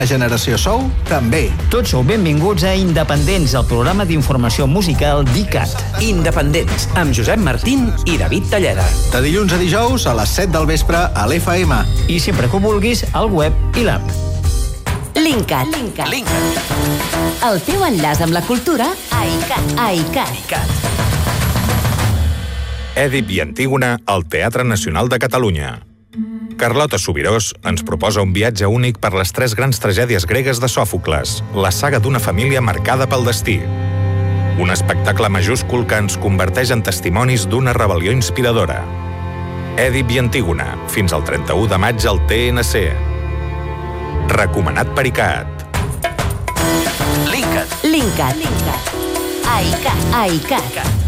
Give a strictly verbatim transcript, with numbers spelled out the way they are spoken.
La generació Sou, també. Tots sou benvinguts a Independents, el programa d'informació musical d'I C A T. Independents, amb Josep Martín i David Talleda. De dilluns a dijous a les set del vespre a l'F M. I sempre que ho vulguis, al web i l'app. Linkat. Linkat. El teu enllaç amb la cultura a I C A T. A I C A T. Èdip i Antígona al Teatre Nacional de Catalunya. Carlota Subirós ens proposa un viatge únic per les tres grans tragèdies gregues de Sòfocles, la saga d'una família marcada pel destí. Un espectacle majúscul que ens converteix en testimonis d'una rebel·lió inspiradora. Èdip i Antígona, fins al trenta-u de maig al T N C. Recomanat per I C A T. Linkat. Linkat. A I C A T. A I C A T.